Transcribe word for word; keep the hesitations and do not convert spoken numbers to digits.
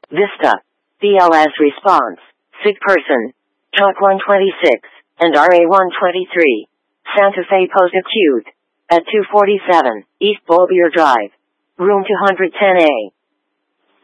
Vista. B L S response. Sick person. Talk one twenty-six. And R A one twenty-three. Santa Fe post-acute. At two forty-seven. East Bolbier Drive. Room two ten A.